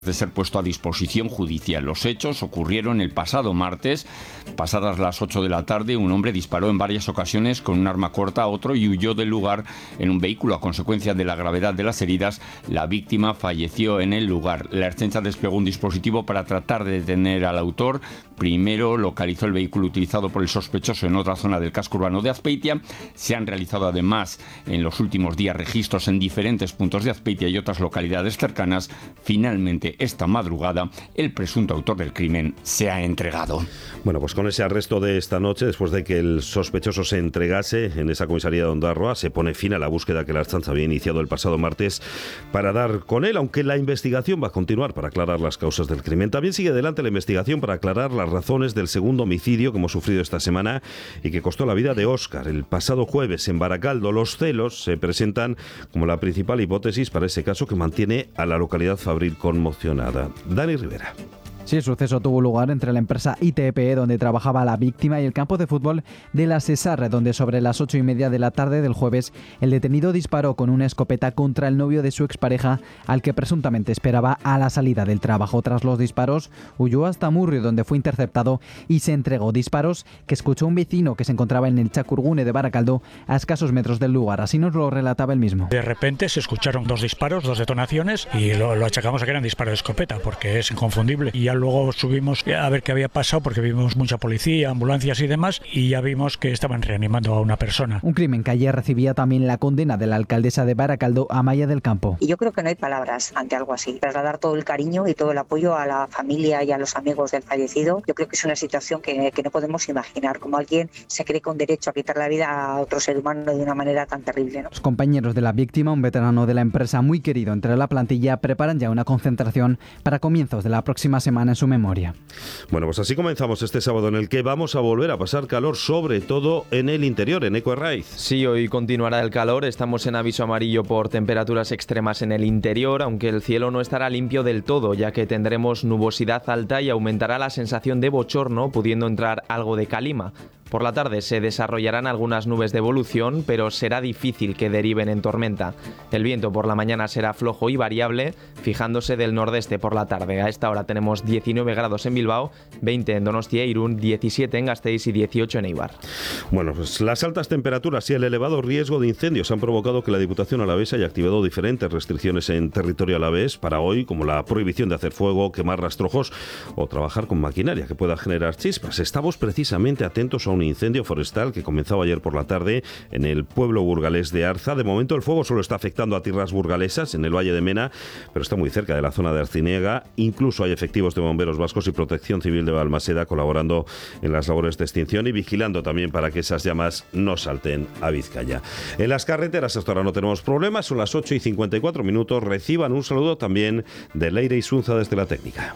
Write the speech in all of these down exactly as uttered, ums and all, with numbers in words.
de ser puesto a disposición judicial. Los hechos ocurrieron el pasado martes. Pasadas las ocho de la tarde, un hombre disparó en varias ocasiones con un arma corta a otro y huyó del lugar en un vehículo. A consecuencia de la gravedad de las heridas, la víctima falleció en el lugar. La Ertzaintza desplegó un dispositivo para tratar de detener al autor. Primero localizó el vehículo utilizado por el sospechoso en otra zona del casco urbano de Azpeitia. Se han realizado además en los últimos días registros en diferentes puntos de Azpeitia y otras localidades cercanas. Finalmente, esta madrugada, el presunto autor del crimen se ha entregado. Bueno, pues con ese arresto de esta noche, después de que el sospechoso se entregase en esa comisaría de Ondarroa, se pone fin a la búsqueda que la Ertzaintza había iniciado el pasado martes para dar con él, aunque la investigación va a continuar para aclarar las causas del crimen. También sigue adelante la investigación para aclarar las razones del segundo homicidio que hemos sufrido esta semana y que costó la vida de Óscar el pasado jueves en Baracaldo. Los celos se presentan como la principal hipótesis para ese caso que mantiene a la localidad fabril conmocionada. Dani Rivera. Sí, el suceso tuvo lugar entre la empresa I T P E, donde trabajaba la víctima, y el campo de fútbol de la Cesarre, donde sobre las ocho y media de la tarde del jueves el detenido disparó con una escopeta contra el novio de su expareja, al que presuntamente esperaba a la salida del trabajo. Tras los disparos, huyó hasta Murrio, donde fue interceptado y se entregó. Disparos que escuchó un vecino que se encontraba en el Chacurgune de Baracaldo, a escasos metros del lugar. Así nos lo relataba él mismo. De repente se escucharon dos disparos, dos detonaciones, y lo, lo achacamos a que eran disparos de escopeta, porque es inconfundible. Y ya luego subimos a ver qué había pasado, porque vimos mucha policía, ambulancias y demás, y ya vimos que estaban reanimando a una persona. Un crimen que ayer recibía también la condena de la alcaldesa de Baracaldo, Amaya del Campo. Y yo creo que no hay palabras ante algo así. Trasladar todo el cariño y todo el apoyo a la familia y a los amigos del fallecido. Yo creo que es una situación que, que no podemos imaginar, como alguien se cree con derecho a quitar la vida a otro ser humano de una manera tan terrible, ¿no? Los compañeros de la víctima, un veterano de la empresa muy querido entre la plantilla, preparan ya una concentración para comienzos de la próxima semana en su memoria. Bueno, pues así comenzamos este sábado, en el que vamos a volver a pasar calor, sobre todo en el interior, en Eco Herraiz. Sí, hoy continuará el calor. Estamos en aviso amarillo por temperaturas extremas en el interior, aunque el cielo no estará limpio del todo, ya que tendremos nubosidad alta y aumentará la sensación de bochorno, pudiendo entrar algo de calima. Por la tarde se desarrollarán algunas nubes de evolución, pero será difícil que deriven en tormenta. El viento por la mañana será flojo y variable, fijándose del nordeste por la tarde. A esta hora tenemos diecinueve grados en Bilbao, veinte en Donostia e Irún, diecisiete en Gasteiz y dieciocho en Eibar. Bueno, pues las altas temperaturas y el elevado riesgo de incendios han provocado que la Diputación alavesa haya activado diferentes restricciones en territorio alavés para hoy, como la prohibición de hacer fuego, quemar rastrojos o trabajar con maquinaria que pueda generar chispas. Estamos precisamente atentos a un incendio forestal que comenzaba ayer por la tarde en el pueblo burgalés de Arza. De momento el fuego solo está afectando a tierras burgalesas en el Valle de Mena, pero está muy cerca de la zona de Arciniega. Incluso hay efectivos de bomberos vascos y protección civil de Balmaseda colaborando en las labores de extinción y vigilando también para que esas llamas no salten a Vizcaya. En las carreteras hasta ahora no tenemos problemas, son las ocho y cincuenta y cuatro minutos. Reciban un saludo también de Leire Isunza desde la técnica.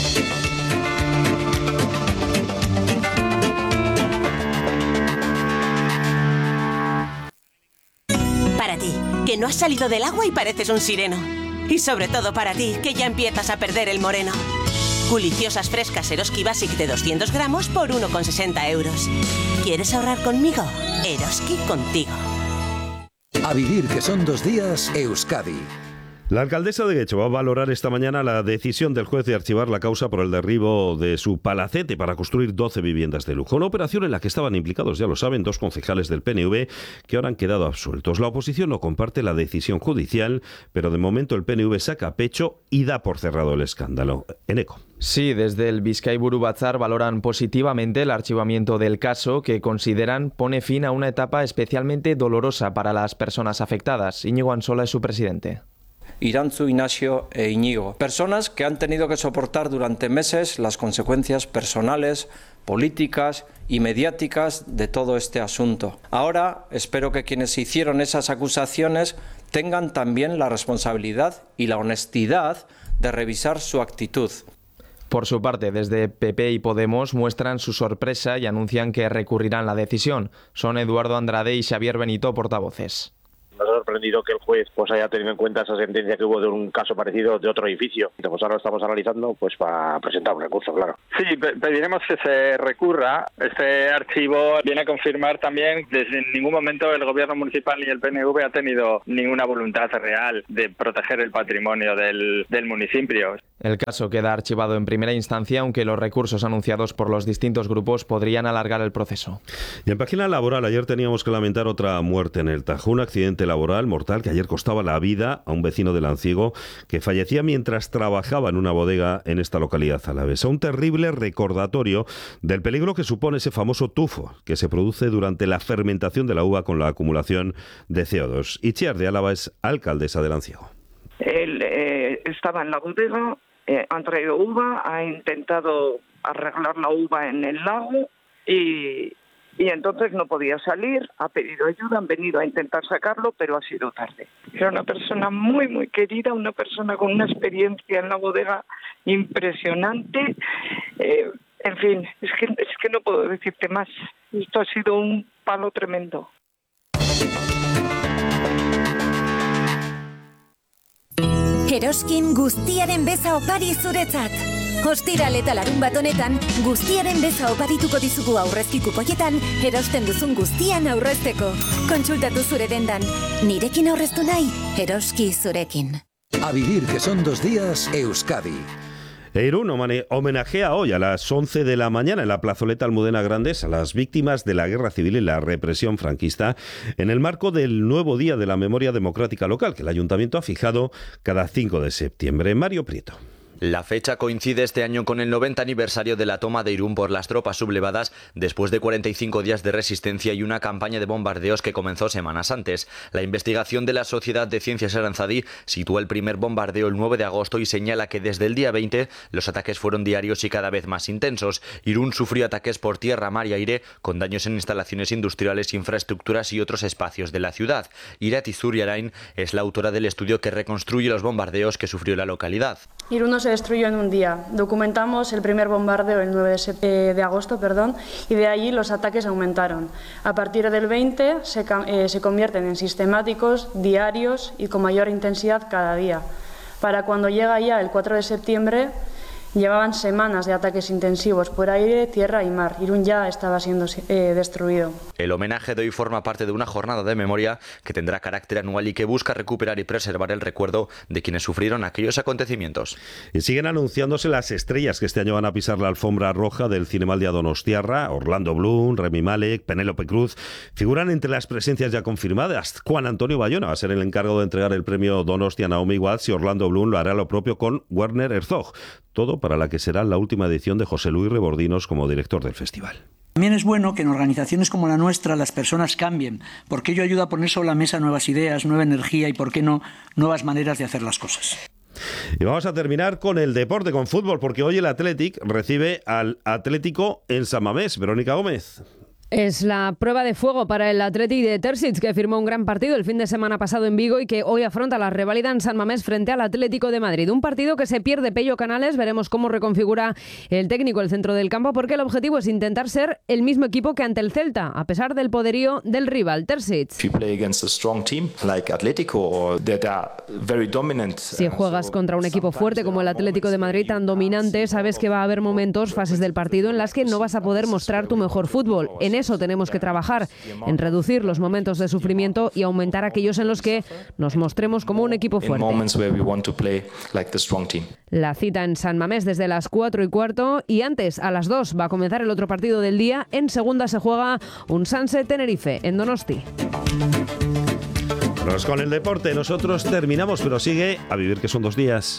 Para ti, que no has salido del agua y pareces un sireno. Y sobre todo para ti, que ya empiezas a perder el moreno. Culiciosas frescas Eroski Basic de doscientos gramos por uno con sesenta euros. ¿Quieres ahorrar conmigo? Eroski contigo. A vivir, que son dos días, Euskadi. La alcaldesa de Guecho va a valorar esta mañana la decisión del juez de archivar la causa por el derribo de su palacete para construir doce viviendas de lujo. Una operación en la que estaban implicados, ya lo saben, dos concejales del P N V que ahora han quedado absueltos. La oposición no comparte la decisión judicial, pero de momento el P N V saca pecho y da por cerrado el escándalo. En Eco. Sí, desde el Bizkaiburu Batzar valoran positivamente el archivamiento del caso, que consideran pone fin a una etapa especialmente dolorosa para las personas afectadas. Íñigo Ansola es su presidente. Irantzu, Ignacio e Íñigo. Personas que han tenido que soportar durante meses las consecuencias personales, políticas y mediáticas de todo este asunto. Ahora espero que quienes hicieron esas acusaciones tengan también la responsabilidad y la honestidad de revisar su actitud. Por su parte, desde P P y Podemos muestran su sorpresa y anuncian que recurrirán la decisión. Son Eduardo Andrade y Xavier Benito, portavoces. Nosotros sorprendido que el juez pues haya tenido en cuenta esa sentencia que hubo de un caso parecido de otro edificio. Entonces ahora lo estamos analizando pues para presentar un recurso, claro. Sí, pediremos que se recurra. Este archivo viene a confirmar también que desde ningún momento el gobierno municipal ni el P N V ha tenido ninguna voluntad real de proteger el patrimonio del, del municipio. El caso queda archivado en primera instancia, aunque los recursos anunciados por los distintos grupos podrían alargar el proceso. Y en página laboral, ayer teníamos que lamentar otra muerte en el Tajo, un accidente laboral mortal que ayer costaba la vida a un vecino de Lanciego que fallecía mientras trabajaba en una bodega en esta localidad alavesa. Un terrible recordatorio del peligro que supone ese famoso tufo que se produce durante la fermentación de la uva con la acumulación de C O dos. Itziar de Álava es alcaldesa de Lanciego. Él eh, estaba en la bodega, eh, han traído uva, ha intentado arreglar la uva en el lago y, y entonces no podía salir, ha pedido ayuda, han venido a intentar sacarlo, pero ha sido tarde. Era una persona muy, muy querida, una persona con una experiencia en la bodega impresionante. Eh, en fin, es que, es que no puedo decirte más. Esto ha sido un palo tremendo. Eroskin guztiaren beza opari zuretzat. Ostiral eta larunbat honetan, guztiaren beza oparituko dizugu aurrezki kupoietan, erosten duzun guztian aurrezteko. Kontsultatu zure dendan. Nirekin aurreztu nahi, Eroski zurekin. A vivir que son dos días, Euskadi. Irún homenajea hoy a las once de la mañana en la plazoleta Almudena Grandes a las víctimas de la guerra civil y la represión franquista en el marco del nuevo Día de la Memoria Democrática Local que el Ayuntamiento ha fijado cada cinco de septiembre. Mario Prieto. La fecha coincide este año con el noventa aniversario de la toma de Irún por las tropas sublevadas después de cuarenta y cinco días de resistencia y una campaña de bombardeos que comenzó semanas antes. La investigación de la Sociedad de Ciencias Aranzadí sitúa el primer bombardeo el nueve de agosto y señala que desde el día veinte los ataques fueron diarios y cada vez más intensos. Irún sufrió ataques por tierra, mar y aire con daños en instalaciones industriales, infraestructuras y otros espacios de la ciudad. Irati Zuriarain es la autora del estudio que reconstruye los bombardeos que sufrió la localidad. Irún no se destruyó en un día. Documentamos el primer bombardeo el nueve de agosto, perdón, y de allí los ataques aumentaron. A partir del veinte se, eh, se convierten en sistemáticos, diarios y con mayor intensidad cada día. Para cuando llega ya el cuatro de septiembre, llevaban semanas de ataques intensivos por aire, tierra y mar. Irún ya estaba siendo eh, destruido. El homenaje de hoy forma parte de una jornada de memoria que tendrá carácter anual y que busca recuperar y preservar el recuerdo de quienes sufrieron aquellos acontecimientos. Y siguen anunciándose las estrellas que este año van a pisar la alfombra roja del Cinemaldia Donostiarra. Orlando Bloom, Rami Malek, Penélope Cruz figuran entre las presencias ya confirmadas. Juan Antonio Bayona va a ser el encargado de entregar el premio Donostia Naomi Watts y Orlando Bloom lo hará lo propio con Werner Herzog. Todo para la que será la última edición de José Luis Rebordinos como director del festival. También es bueno que en organizaciones como la nuestra las personas cambien, porque ello ayuda a poner sobre la mesa nuevas ideas, nueva energía y, por qué no, nuevas maneras de hacer las cosas. Y vamos a terminar con el deporte, con fútbol, porque hoy el Athletic recibe al Atlético en San Mamés. Verónica Gómez. Es la prueba de fuego para el Athletic de Terzic, que firmó un gran partido el fin de semana pasado en Vigo y que hoy afronta la reválida en San Mamés frente al Atlético de Madrid. Un partido que se pierde Pello Canales. Veremos cómo reconfigura el técnico el centro del campo, porque el objetivo es intentar ser el mismo equipo que ante el Celta, a pesar del poderío del rival, Terzic. Si juegas contra un equipo fuerte como el Atlético de Madrid, tan dominante, sabes que va a haber momentos, fases del partido, en las que no vas a poder mostrar tu mejor fútbol. En eso tenemos que trabajar, en reducir los momentos de sufrimiento y aumentar aquellos en los que nos mostremos como un equipo fuerte. La cita en San Mamés desde las cuatro y cuarto, y antes, a las dos, va a comenzar el otro partido del día. En segunda se juega un Sanse Tenerife en Donosti. Pues con el deporte nosotros terminamos, pero sigue A Vivir que son dos días.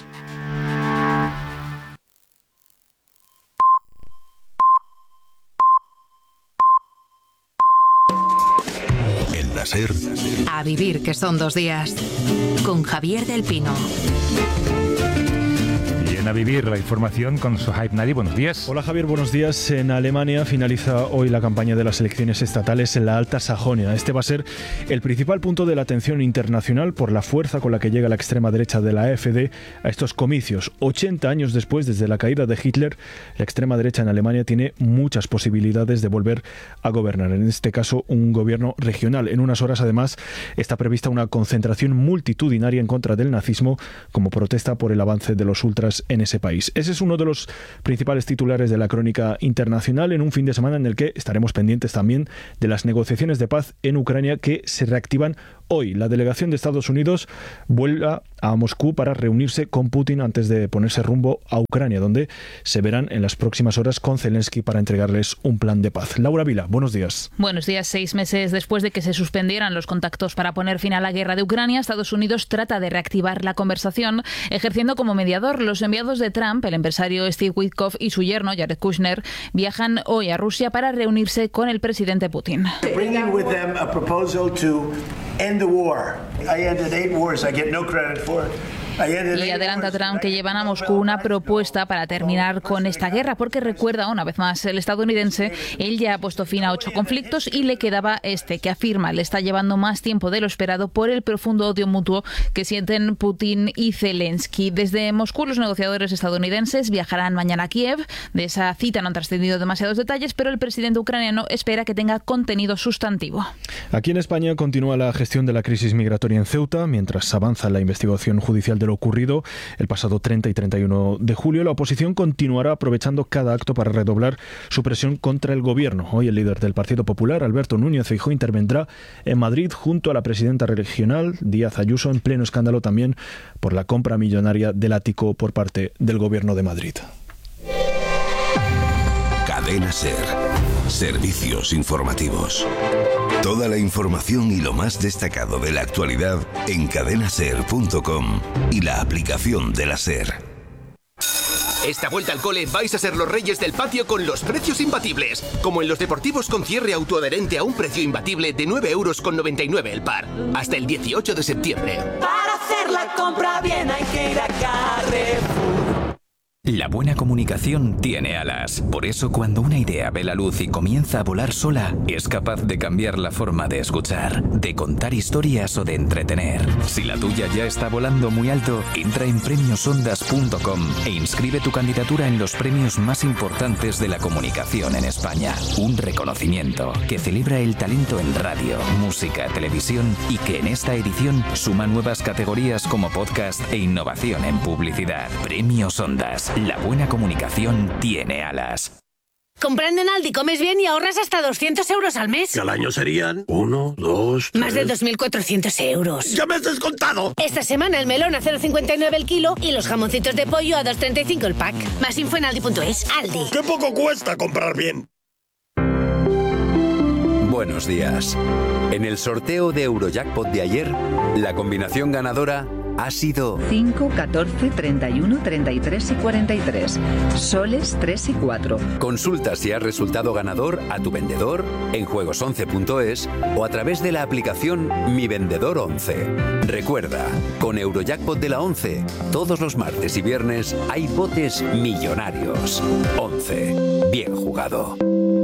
Ser. A Vivir que son dos días con Javier del Pino. Y en En A Vivir, la información con Sohaib Nadi. Buenos días. Hola Javier, buenos días. En Alemania finaliza hoy la campaña de las elecciones estatales en la Alta Sajonia. Este va a ser el principal punto de la atención internacional por la fuerza con la que llega la extrema derecha de la AfD a estos comicios. ochenta años después, desde la caída de Hitler, la extrema derecha en Alemania tiene muchas posibilidades de volver a gobernar. En este caso, un gobierno regional. En unas horas, además, está prevista una concentración multitudinaria en contra del nazismo como protesta por el avance de los ultras en ese país. Ese es uno de los principales titulares de la crónica internacional en un fin de semana en el que estaremos pendientes también de las negociaciones de paz en Ucrania que se reactivan hoy. La delegación de Estados Unidos vuelve a Moscú para reunirse con Putin antes de ponerse rumbo a Ucrania, donde se verán en las próximas horas con Zelensky para entregarles un plan de paz. Laura Vila, buenos días. Buenos días. Seis meses después de que se suspendieran los contactos para poner fin a la guerra de Ucrania, Estados Unidos trata de reactivar la conversación, ejerciendo como mediador. Los enviados de Trump, el empresario Steve Witkoff y su yerno Jared Kushner, viajan hoy a Rusia para reunirse con el presidente Putin. End the war. I ended eight wars. I get no credit for it. Y adelanta Trump que llevan a Moscú una propuesta para terminar con esta guerra, porque recuerda una vez más el estadounidense, él ya ha puesto fin a ocho conflictos y le quedaba este, que afirma le está llevando más tiempo de lo esperado por el profundo odio mutuo que sienten Putin y Zelensky. Desde Moscú, los negociadores estadounidenses viajarán mañana a Kiev. De esa cita no han trascendido demasiados detalles, pero el presidente ucraniano espera que tenga contenido sustantivo. Aquí en España continúa la gestión de la crisis migratoria en Ceuta, mientras avanza la investigación judicial de lo ocurrido el pasado treinta y treinta y uno de julio. La oposición continuará aprovechando cada acto para redoblar su presión contra el gobierno. Hoy el líder del Partido Popular, Alberto Núñez Feijóo, intervendrá en Madrid junto a la presidenta regional, Díaz Ayuso, en pleno escándalo también por la compra millonaria del ático por parte del gobierno de Madrid. Cadena SER. Servicios informativos. Toda la información y lo más destacado de la actualidad en cadena ser punto com y la aplicación de la SER. Esta vuelta al cole vais a ser los reyes del patio con los precios imbatibles. Como en los deportivos con cierre autoadherente a un precio imbatible de nueve euros con noventa y nueve el par. Hasta el dieciocho de septiembre. Para hacer la compra bien hay que ir a Carrefour. La buena comunicación tiene alas. Por eso, cuando una idea ve la luz y comienza a volar sola, es capaz de cambiar la forma de escuchar, de contar historias o de entretener. Si la tuya ya está volando muy alto, entra en premios ondas punto com e inscribe tu candidatura en los premios más importantes de la comunicación en España. Un reconocimiento que celebra el talento en radio, música, televisión y que en esta edición suma nuevas categorías como podcast e innovación en publicidad. Premios Ondas. La buena comunicación tiene alas. Comprando en Aldi comes bien y ahorras hasta doscientos euros al mes. Que al año serían uno, dos, tres... Más de dos mil cuatrocientos euros. ¡Ya me has descontado! Esta semana el melón a cero coma cincuenta y nueve el kilo y los jamoncitos de pollo a dos coma treinta y cinco el pack. Más info en aldi punto es. Aldi. ¡Qué poco cuesta comprar bien! Buenos días. En el sorteo de Eurojackpot de ayer, la combinación ganadora ha sido cinco, catorce, treinta y uno, treinta y tres y cuarenta y tres. Soles tres y cuatro. Consulta si has resultado ganador a tu vendedor en juegos once punto es o a través de la aplicación Mi Vendedor once. Recuerda, con Eurojackpot de la once, todos los martes y viernes hay botes millonarios. once. Bien jugado.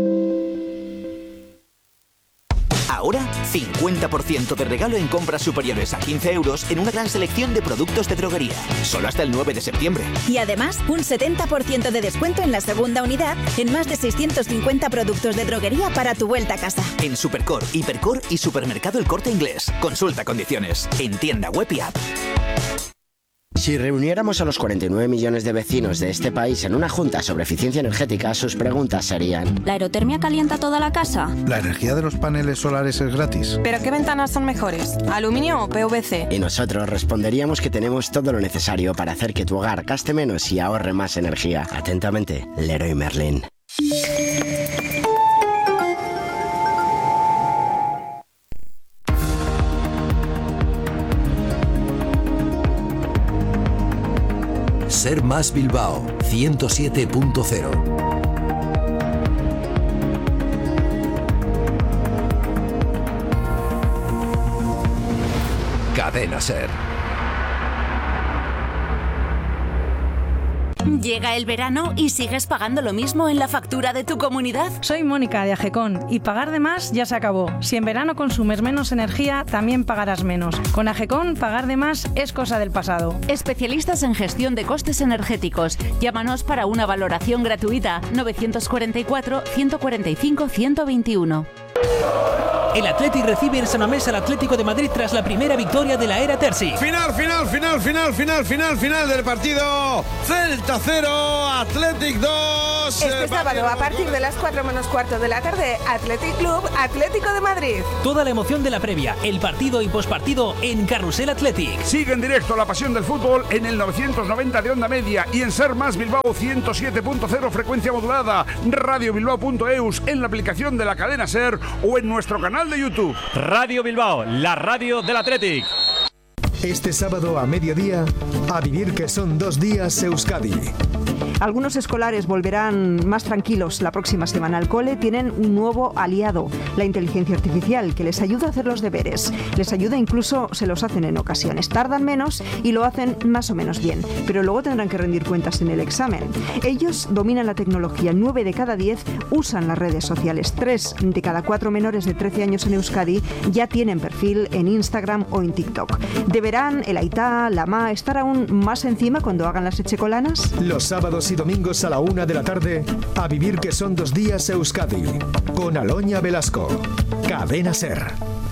Ahora, cincuenta por ciento de regalo en compras superiores a quince euros en una gran selección de productos de droguería. Solo hasta el nueve de septiembre. Y además, un setenta por ciento de descuento en la segunda unidad en más de seiscientos cincuenta productos de droguería para tu vuelta a casa. En Supercor, Hipercor y Supermercado El Corte Inglés. Consulta condiciones en tienda web y app. Si reuniéramos a los cuarenta y nueve millones de vecinos de este país en una junta sobre eficiencia energética, sus preguntas serían: ¿la aerotermia calienta toda la casa? ¿La energía de los paneles solares es gratis? ¿Pero qué ventanas son mejores? ¿Aluminio o P V C? Y nosotros responderíamos que tenemos todo lo necesario para hacer que tu hogar gaste menos y ahorre más energía. Atentamente, Leroy Merlin. Ser Más Bilbao, ciento siete punto cero. Cadena Ser. ¿Llega el verano y sigues pagando lo mismo en la factura de tu comunidad? Soy Mónica de Agecon y pagar de más ya se acabó. Si en verano consumes menos energía, también pagarás menos. Con Agecon, pagar de más es cosa del pasado. Especialistas en gestión de costes energéticos. Llámanos para una valoración gratuita. novecientos cuarenta y cuatro, ciento cuarenta y cinco, ciento veintiuno. El Athletic recibe en San Mamés al Atlético de Madrid tras la primera victoria de la era Terzi. Final, final, final, final, final, final, final del partido. Celta cero, Athletic dos. Este sábado, a partir de las cuatro menos cuarto de la tarde, Athletic Club, Atlético de Madrid. Toda la emoción de la previa, el partido y pospartido en Carrusel Athletic. Sigue en directo la pasión del fútbol en el novecientos noventa de onda media y en Ser Más Bilbao ciento siete punto cero frecuencia modulada, radio bilbao punto eus, en la aplicación de la cadena Ser o en nuestro canal de YouTube. Radio Bilbao, la radio del Athletic. Este sábado a mediodía, a vivir que son dos días Euskadi. Algunos escolares volverán más tranquilos la próxima semana al cole. Tienen un nuevo aliado, la inteligencia artificial, que les ayuda a hacer los deberes. Les ayuda, incluso se los hacen en ocasiones. Tardan menos y lo hacen más o menos bien, pero luego tendrán que rendir cuentas en el examen. Ellos dominan la tecnología. Nueve de cada diez usan las redes sociales. Tres de cada cuatro menores de trece años en Euskadi ya tienen perfil en Instagram o en TikTok. ¿Deberán el Aitá, la Ma, estar aún más encima cuando hagan las echecolanas? Los sábados y domingos a la una de la tarde, a vivir que son dos días Euskadi, con Aloña Velasco. Cadena Ser.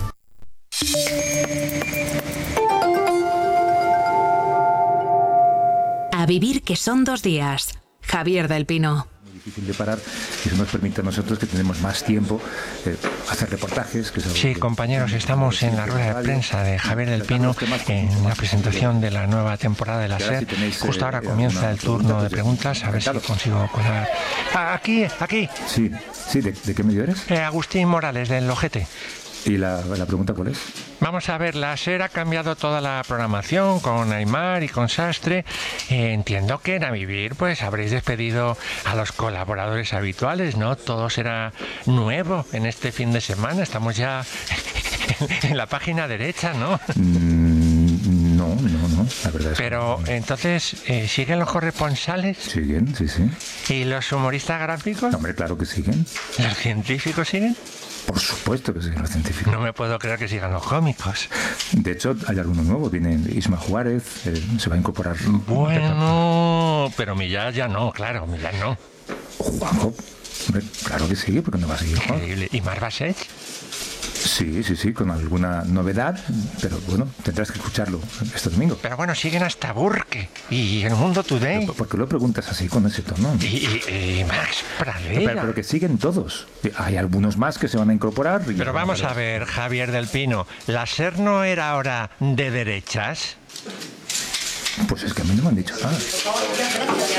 A vivir que son dos días. Javier del Pino. Difícil de parar, y eso nos permite a nosotros, que tenemos más tiempo, eh, hacer reportajes. Que sí, compañeros, estamos en la rueda de prensa de Javier del Pino en la presentación de la nueva temporada de la SER. Justo ahora comienza el turno de preguntas, a ver si consigo colar. Aquí, aquí. Sí, sí, ¿de, de qué medio eres? Eh, Agustín Morales, del Ojete. ¿Y la, la pregunta cuál es? Vamos a ver, la SER ha cambiado toda la programación con Aymar y con Sastre. Eh, entiendo que en A Vivir pues habréis despedido a los colaboradores habituales, ¿no? Todo será nuevo en este fin de semana. Estamos ya en la página derecha, ¿no? Mm, no, no, no, la verdad es Pero que... entonces, eh, ¿siguen los corresponsales? Siguen, sí, sí. ¿Y los humoristas gráficos? No, hombre, claro que siguen. ¿Los científicos siguen? Por supuesto que siguen los científicos. No me puedo creer que sigan los cómicos. De hecho, hay alguno nuevo. Viene Isma Juárez, eh, se va a incorporar. Bueno, pero Millán ya no, claro, Millán no. Juanjo, hombre, claro que sigue, porque no va a seguir Juanjo. ¿Y Mar Bassett? Sí, sí, sí, con alguna novedad, pero bueno, tendrás que escucharlo este domingo. Pero bueno, siguen hasta Burke y El Mundo Today. ¿Por qué lo preguntas así, con ese tono? Y, y, y Max Pradera. Pero, pero que siguen todos. Hay algunos más que se van a incorporar. Y pero vamos a ver, Javier del Pino, ¿la SER no era ahora de derechas? Pues es que a mí no me han dicho nada.